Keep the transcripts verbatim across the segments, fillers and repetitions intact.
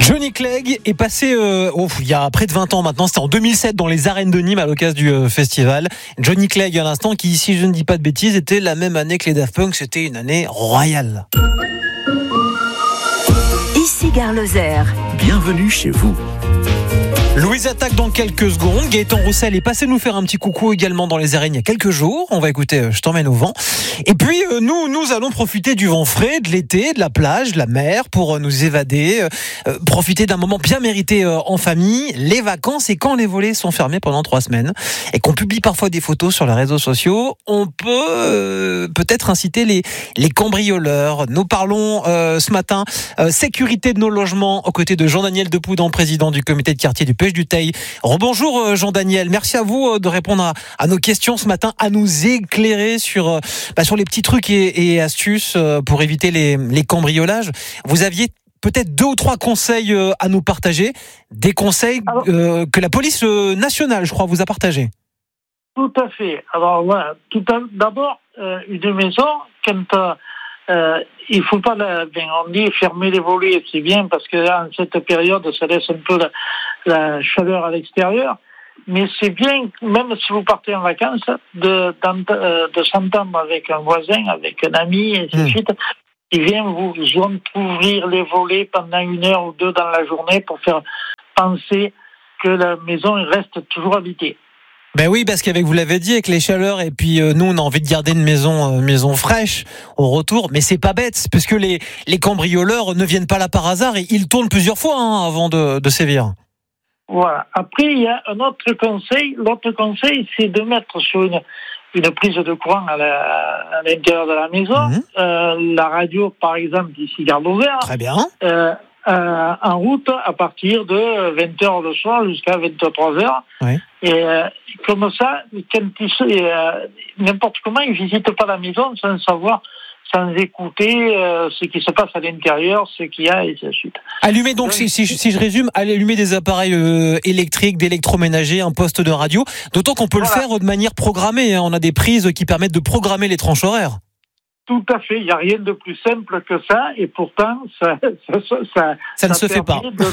Johnny Clegg est passé euh, oh, il y a près de vingt ans maintenant, c'était en deux mille sept dans les arènes de Nîmes à l'occasion du euh, festival. Johnny Clegg à l'instant qui, si je ne dis pas de bêtises, était la même année que les Daft Punk, c'était une année royale. Ici Gare Lozère. Bienvenue chez vous. Louise attaque dans quelques secondes. Gaëtan Roussel est passé nous faire un petit coucou également dans les arènes il y a quelques jours. On va écouter euh, Je t'emmène au vent. Et puis euh, nous, nous allons profiter du vent frais, de l'été, de la plage, de la mer pour euh, nous évader, euh, profiter d'un moment bien mérité euh, en famille, les vacances. Et quand les volets sont fermés pendant trois semaines et qu'on publie parfois des photos sur les réseaux sociaux, on peut euh, peut-être inciter les, les cambrioleurs. Nous parlons euh, ce matin euh, sécurité de nos logements aux côtés de Jean-Daniel Depoudan, président du comité de quartier du Pêche du Teil. Rebonjour Jean-Daniel, merci à vous de répondre à, à nos questions ce matin, à nous éclairer sur, bah, sur les petits trucs et, et astuces pour éviter les, les cambriolages. Vous aviez peut-être deux ou trois conseils à nous partager, des conseils Alors, euh, que la police nationale, je crois, vous a partagés. Tout à fait. Alors voilà, tout à, d'abord, euh, une maison, quand euh, il faut pas, la, ben, on dit fermer les volets, c'est bien parce que là, en cette période, ça laisse un peu la, la chaleur à l'extérieur. Mais c'est bien, même si vous partez en vacances, de, de s'entendre avec un voisin, avec un ami, et ainsi de suite, qui vient vous ouvrir les volets pendant une heure ou deux dans la journée pour faire penser que la maison reste toujours habitée. Ben oui, parce qu'avec, vous l'avez dit, avec les chaleurs, et puis euh, nous, on a envie de garder une maison, euh, maison fraîche au retour, mais c'est pas bête, parce que les, les cambrioleurs ne viennent pas là par hasard, et ils tournent plusieurs fois hein, avant de, de sévir. Voilà. Après, il y a un autre conseil. L'autre conseil, c'est de mettre sur une, une prise de courant à, la, à l'intérieur de la maison, mmh. euh, la radio, par exemple, d'ici Gare Lozère. Très bien. Euh, Euh, en route à partir de vingt heures le soir jusqu'à vingt-trois heures. Oui. Et euh, comme ça, quand ils, euh, n'importe comment, ils visitent pas la maison sans savoir, sans écouter euh, ce qui se passe à l'intérieur, ce qu'il y a, et ainsi de suite. Allumer donc, donc si, si, si je résume, allumer des appareils euh, électriques, d'électroménager, un poste de radio, d'autant qu'on peut voilà. le faire de manière programmée. Hein. On a des prises qui permettent de programmer les tranches horaires. Tout à fait, il n'y a rien de plus simple que ça, et pourtant, ça, ça, ça, ça, ça ne se fait pas. De,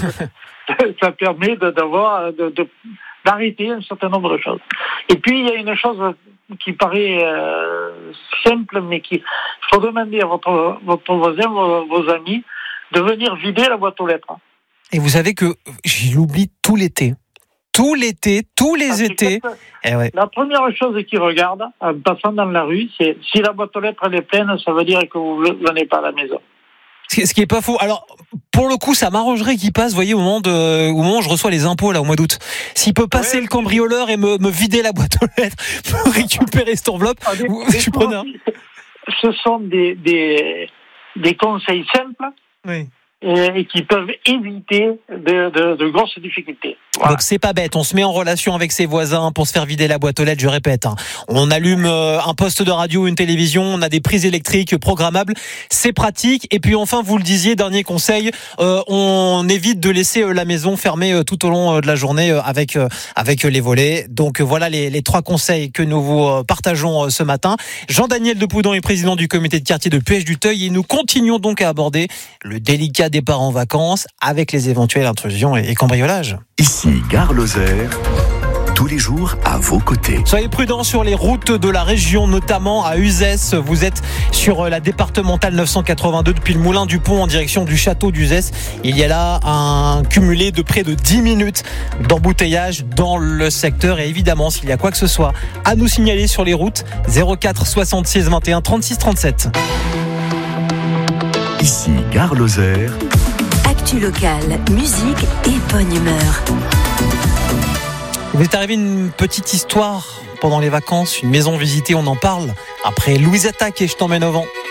ça permet de, d'avoir, de, de, d'arrêter un certain nombre de choses. Et puis, il y a une chose qui paraît euh, simple, mais qu'il faut demander à votre, votre voisin, vos, vos amis, de venir vider la boîte aux lettres. Et vous savez que je l'oublie tout l'été. Tout l'été, tous les Parce étés. Eh ouais. La première chose qu'ils regardent en passant dans la rue, c'est si la boîte aux lettres elle est pleine, ça veut dire que vous ne venez pas à la maison. Ce qui est pas faux. Alors, pour le coup, ça m'arrangerait qu'il passe, vous voyez, au moment, de, au moment où je reçois les impôts, là, au mois d'août. S'il peut passer ouais, le cambrioleur et me, me vider la boîte aux lettres pour récupérer cette enveloppe, ah, des, je suis preneur. Ce sont des, des, des conseils simples. Oui. Et qui peuvent éviter de, de, de grosses difficultés. Voilà. Donc c'est pas bête, on se met en relation avec ses voisins pour se faire vider la boîte aux lettres, je répète. Hein. On allume euh, un poste de radio, une télévision, on a des prises électriques programmables, c'est pratique. Et puis enfin, vous le disiez, dernier conseil, euh, on évite de laisser euh, la maison fermée euh, tout au long euh, de la journée euh, avec, euh, avec euh, les volets. Donc euh, voilà les, les trois conseils que nous vous euh, partageons euh, ce matin. Jean-Daniel Depoudan est président du comité de quartier de Pêche du Teil et nous continuons donc à aborder le délicat départ en vacances avec les éventuelles intrusions et cambriolages. Ici, Gare Lozère, tous les jours à vos côtés. Soyez prudents sur les routes de la région, notamment à Uzès. Vous êtes sur la départementale neuf cent quatre-vingt-deux depuis le Moulin du Pont en direction du château d'Uzès. Il y a là un cumulé de près de dix minutes d'embouteillage dans le secteur. Et évidemment, s'il y a quoi que ce soit à nous signaler sur les routes, zéro quatre soixante-seize vingt et un trente-six trente-sept. Ici, Gare Lozère. Actu locale, musique et bonne humeur. Il m'est arrivé une petite histoire pendant les vacances, une maison visitée, on en parle. Après Louise attaque et Je t'emmène au vent.